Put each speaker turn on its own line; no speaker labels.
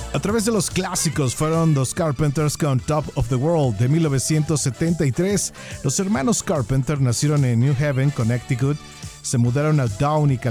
A través de los clásicos fueron los Carpenters con Top of the World de 1973. Los hermanos Carpenter nacieron en New Haven, Connecticut. Se mudaron a Downey,